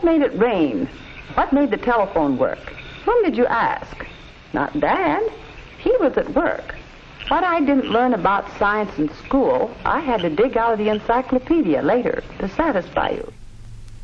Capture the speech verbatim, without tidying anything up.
made it rain? What made the telephone work? Whom did you ask? Not Dad. He was at work. What I didn't learn about science in school, I had to dig out of the encyclopedia later to satisfy you.